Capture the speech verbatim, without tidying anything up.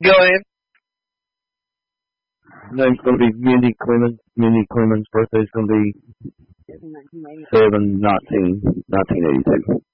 Go ahead. Name's going to be Mindy Clemens. Mindy Clemens' birthday's going to be seven nineteen nineteen eighty-two.